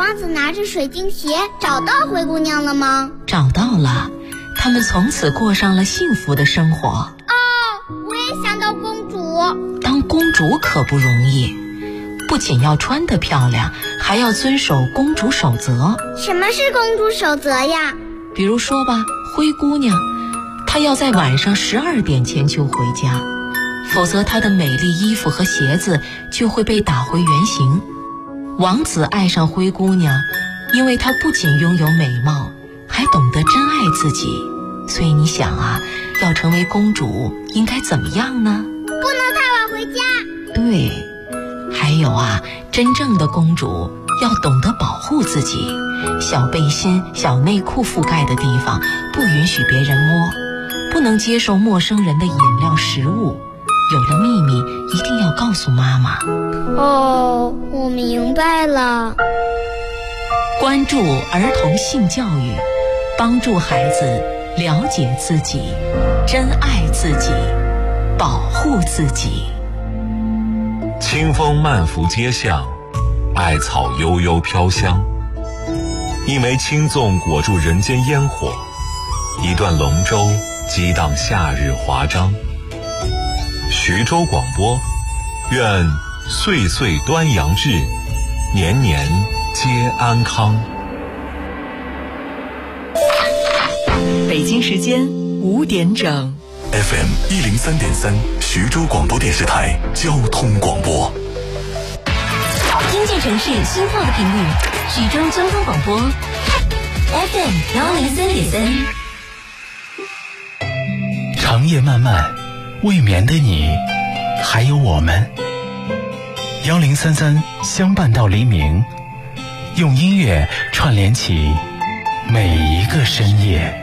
王子拿着水晶鞋找到灰姑娘了吗？ 找到了，他们从此过上了幸福的生活。 我也想当公主。 当公主可不容易，不仅要穿得漂亮，还要遵守公主守则。 什么是公主守则呀？ 比如说吧，灰姑娘，她要在晚上12点前就回家，否则她的美丽衣服和鞋子就会被打回原形。王子爱上灰姑娘，因为她不仅拥有美貌，还懂得珍爱自己。所以你想啊，要成为公主应该怎么样呢？ 不能太晚回家。 对，还有啊，真正的公主要懂得保护自己，小背心、小内裤覆盖的地方不允许别人摸，不能接受陌生人的饮料、食物。有了秘密一定要告诉妈妈。 我明白了。 关注儿童性教育，帮助孩子了解自己，珍爱自己，保护自己。 清风漫拂街巷，艾草悠悠飘香。一枚青粽裹住人间烟火，一段龙舟激荡夏日华章。徐州广播，愿岁岁端阳至，年年皆安康。 北京时间5点整。 FM 103.3，徐州广播电视台交通广播。 听见城市心跳的频率，徐州交通广播 FM 103.3。 长夜漫漫，未眠的你，还有我们。1033相伴到黎明，用音乐串联起每一个深夜。